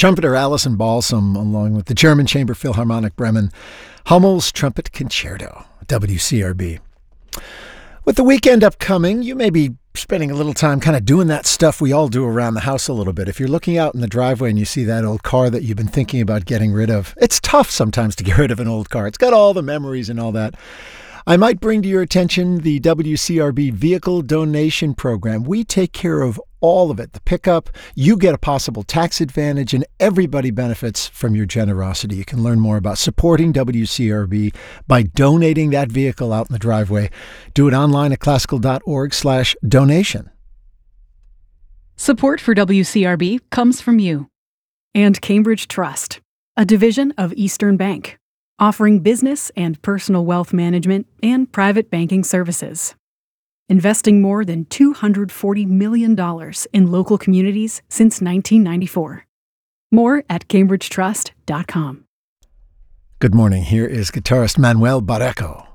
Trumpeter Alison Balsam, along with the German Chamber Philharmonic Bremen, Hummel's Trumpet Concerto, WCRB. With the weekend upcoming, you may be spending a little time kind of doing that stuff we all do around the house a little bit. If you're looking out in the driveway and you see that old car that you've been thinking about getting rid of, it's tough sometimes to get rid of an old car. It's got all the memories and all that. I might bring to your attention the WCRB Vehicle Donation Program. We take care of all of it. The pickup, you get a possible tax advantage, and everybody benefits from your generosity. You can learn more about supporting WCRB by donating that vehicle out in the driveway. Do it online at classical.org/donation. Support for WCRB comes from you and Cambridge Trust, a division of Eastern Bank, offering business and personal wealth management and private banking services. Investing more than $240 million in local communities since 1994. More at cambridgetrust.com. Good morning. Here is guitarist Manuel Barreto.